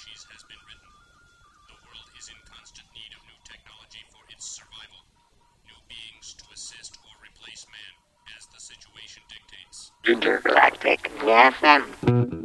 species has been written. The world is in constant need of new technology for its survival. New beings to assist or replace man as the situation dictates. Intergalactic FM.